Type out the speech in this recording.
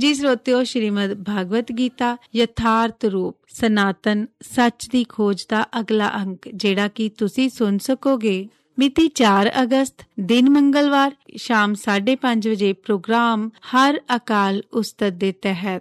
ਜੀ ਸਰੋਤਿਓ, ਸ਼੍ਰੀਮਦ ਭਾਗਵਤ ਗੀਤਾ ਯਥਾਰਥ ਰੂਪ ਸਨਾਤਨ ਸੱਚ ਦੀ ਖੋਜ ਦਾ ਅਗਲਾ ਅੰਕ ਜਿਹੜਾ ਕਿ ਤੁਸੀਂ ਸੁਣ ਸਕੋਗੇ ਮਿਤੀ 4 ਅਗਸਤ ਦਿਨ ਮੰਗਲਵਾਰ ਸ਼ਾਮ 5:30 ਵਜੇ ਪ੍ਰੋਗਰਾਮ ਹਰ ਅਕਾਲ ਉਸਤਤ ਦੇ ਤਹਿਤ